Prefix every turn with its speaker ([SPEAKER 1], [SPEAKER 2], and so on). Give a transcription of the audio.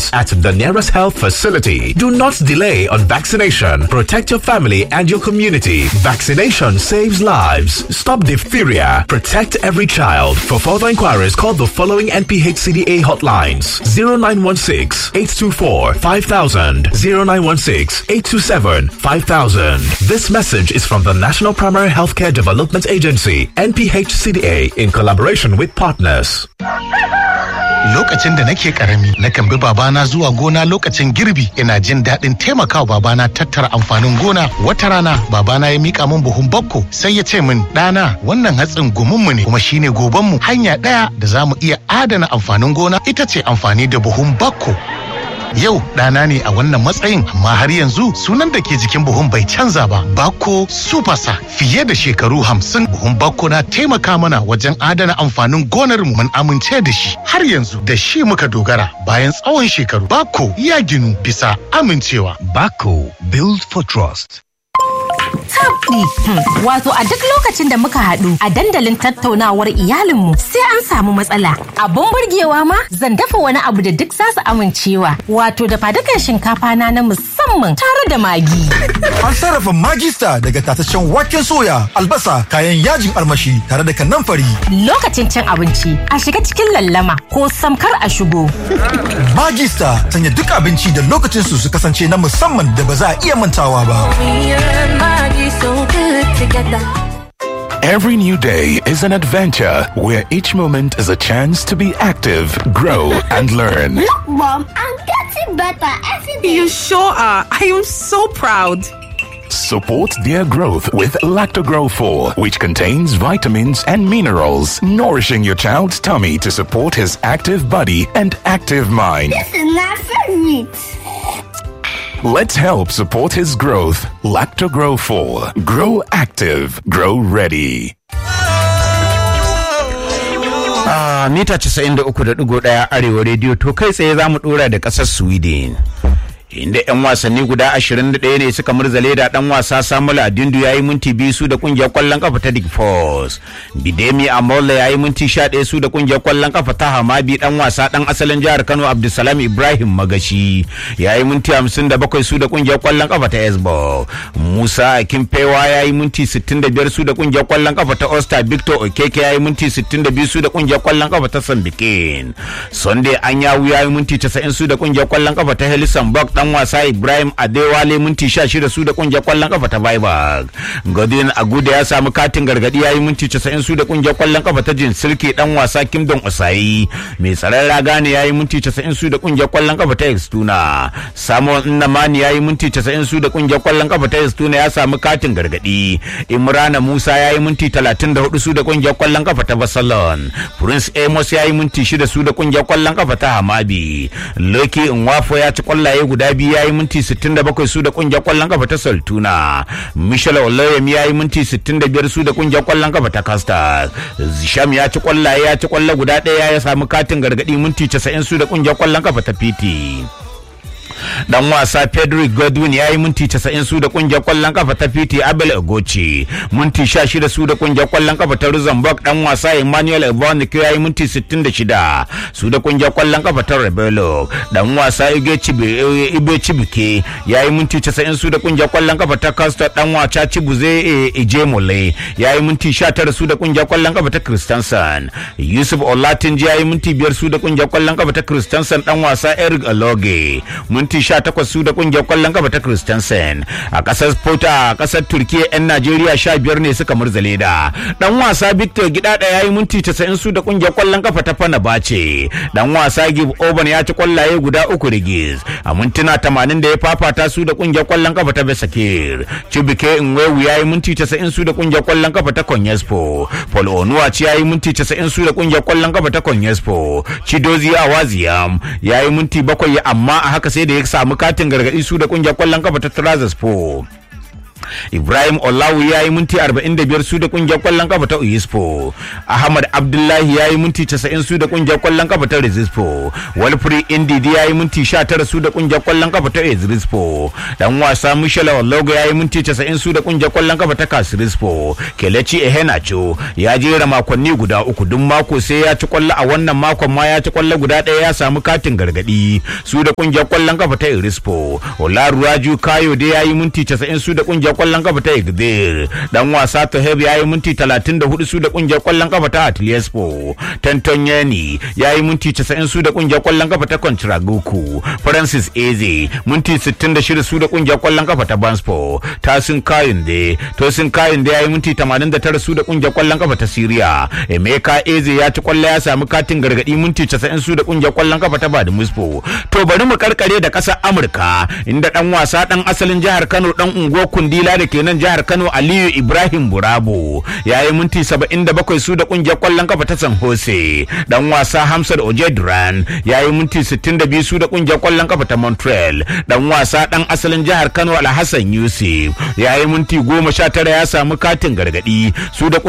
[SPEAKER 1] shots at the nearest health facility. Do not delay on vaccination. Protect your family and your community. Vaccination saves lives. Stop diphtheria. Protect every child. For further inquiries, call the following NPHCDA hotlines: 0916-824-5000, 0916-827-5000. This message is from the National Primary Healthcare Development Agency, NPHCDA, in collaboration with partners.
[SPEAKER 2] Lokacin da nake karami, nakan bi babana zuwa gona lokacin girbi. Ina jin daɗin taimakawa babana tattara amfanin gona. Wata rana, babana ya mika min buhun bakko, sai ya ce min, ɗana, wannan hatsin gumunmu ne, kuma shine gobanmu. Hanya ɗaya da za mu iya adana amfanin gona ita ce amfani da buhun bakko. Yau ɗana ne a wannan matsayin, amma har yanzu sunan da ke jikin buhun bai canza ba. Bako Supasa, fiye da shekaru 50 buhun Bako na taimaka mana wajen adana amfanin gonar mu. Mun amince da shi, har yanzu da shi muka dogara. Bayan tsawon shekaru, Bako ya ginu bisa amincewa.
[SPEAKER 3] Bako, build for trust.
[SPEAKER 4] Wato a duk lokacin da muka haɗu a dandalin tattaunawar iyalinmu sai an samu matsala. Abun burgewa ma zan dafa wani abu da duk za su amincewa. Wato da fadukan shinkafa na musamman tare da magi.
[SPEAKER 5] An sarrafa Maggi Star daga tataccen waken soya, albasa, kayan yajin armashi tare da kanamfari.
[SPEAKER 4] Lokacin cin abinci a shiga cikin lallama ko samkar a shigo.
[SPEAKER 5] Maggi Star sanya duk abinci da lokacin su kasance na musamman da ba za a iya mantawa ba.
[SPEAKER 6] So good together.
[SPEAKER 7] Every new day is an adventure where each moment is a chance to be active, grow, and learn.
[SPEAKER 6] Look, Mom, I'm getting better every day.
[SPEAKER 8] You sure are. I am so proud.
[SPEAKER 7] Support their growth with Lactogrow 4, which contains vitamins and minerals, nourishing your child's tummy to support his active body and active mind.
[SPEAKER 6] This is my favorite.
[SPEAKER 7] Let's help support his growth. Lactogrow 4. Grow active. Grow ready.
[SPEAKER 9] Mita 93.1 Arewa Radio to kai tsaye za mu dora da ƙasar Sweden. Inda 'yan wasanni guda 21 ne suka murzale da dan wasa Samuel Adindu yayi minti 2 su da kungiyar kwallon kafa ta Dick Force. Bidemi Amola yayi minti 11 su da kungiyar kwallon kafa ta Hamabi. Dan wasa dan asalin jihar Kano Abdulsalam Ibrahim Magashi yayi minti 57 su da kungiyar kwallon kafa ta Esbo. Musa Akimpewa yayi minti 65 su da kungiyar kwallon kafa ta Oster. Victor Okeke yayi minti 62 su da kungiyar kwallon kafa ta Sambikin. Sunday Anyawu yayi minti 90 su da kungiyar kwallon kafa ta Helsingborg. Dan wasa Ibrahim Adewale minti 16 su da kungiyar kwallon kafa ta Viborg. Godwin Aguda ya samu katin gargadi yayi minti 90 su da kungiyar kwallon kafa ta Jinsilke. Dan wasa Kimdon Osayi mai tsaron raga ne yayi minti 90 su da kungiyar kwallon kafa ta Extuna. Samuel Nnamani yayi minti 90 su da kungiyar kwallon kafa ta Extuna ya samu katin gargadi. Imrana Musa yayi minti 34 su da kungiyar kwallon kafa ta Barcelona. Prince Amos yayi minti 6 su da kungiyar kwallon kafa ta Hamabi. Loki Nwafo ya ci kwallaye guda biyu yayi minti 67 su da kungiyar kwallon kafa ta Saltuna. Michel Oloyemi yayi minti 65 su da kungiyar kwallon kafa ta Castas. Zisham ya ci kwallo guda ɗaya ya samu katin gargadi minti 90 su da kungiyar kwallon kafa ta PT. Dan wasa Pedro Godwin yayi minti 90 su da kungiyar kwallon kafa ta PT. Abel Ogochi minti 16 su da kungiyar kwallon kafa ta Rosenborg. Dan wasa Emmanuel Evonik yayi minti 66 su da kungiyar kwallon kafa ta Rebelo. Dan wasa Ibe Chibuke yayi minti 90 su da kungiyar kwallon kafa ta Castor. Dan wasa Chibuze Ejemole yayi minti 19 su da kungiyar kwallon kafa ta Christensen. Yusuf Olatunji yayi minti 5 su da kungiyar kwallon kafa ta Christensen. Dan wasa Eric Aloge minti 18 su da kungiyar kwallon kafa ta Christensen. A kasar Spota a kasar Turkiya 'yan Najeriya 15 ne suka murzale da. Dan wasa Victor Gidada yayi minti 90 su da kungiyar kwallon kafa ta Fenerbahce. Dan wasa Gib Oban ya ci kwallaye guda 3 rigis. A mintuna 80 da ya fafata su da kungiyar kwallon kafa ta Besakir. Chibike Nwewu yayi minti 90 su da kungiyar kwallon kafa ta Konyespor. Paul Onuachi yayi minti 90 su da kungiyar kwallon kafa ta Konyespor. Chidozie Awaziyam yayi minti 7 amma a haka sai da ya samu katin gargadi su da kungiyar kwallon kafa ta Trabzonspor. Ibrahim Olawu ya yi minti 45 su da kungiyar kwallon kafa ta Uyispo. Ahmad Abdullahi ya yi minti 90 su da kungiyar kwallon kafa ta Rezispo. Walfrey Indidi ya yi minti 19 su da kungiyar kwallon kafa ta Ezrispo. Dan wasa Michel Ologo ya yi minti 90 su da kungiyar kwallon kafa ta Kasirispo. Kelechi Ehenacho ya jera makonni guda uku, duk mako sai ya ci kwallo, a wannan makon ma ya ci kwallo guda ɗaya, ya samu katin gargadi su da kungiyar kwallon kafa ta Irispo. Olaruwaju Kayo dai ya yi minti 90 su da kungiyar kwallon kafa ta Igdir. Dan wasa Toheb ya yi minti 34 su da kungiyar kwallon kafa ta Atliespo. Tantonyeni ya yi minti 90 su da kungiyar kwallon kafa ta Kontragoku. Francis Eze minti 66 su da kungiyar kwallon kafa ta Banspo. Tosin Kayinde ya yi minti 89 su da kungiyar kwallon kafa ta Syria. Emeka Eze ya ci kwallo, ya samu katin gargadi minti 90 su da kungiyar kwallon kafa ta Badmuspo. To bari mu karkare da kasar Amurka, inda dan wasa dan asalin jihar Kano, dan unguwar Kundila da ke nan jihar Kano, Aliyu Ibrahim Burabo ya yi minti 77 su da kungiyar kwallon kafa ta San Jose. Dan wasa Hamsat Ojedran ya yi minti 62 su da kungiyar kwallon kafa ta Montreal. Dan wasa dan asalin jihar Kano Alhassan Yusuf ya yi minti 19, ya samu katin gargadi su da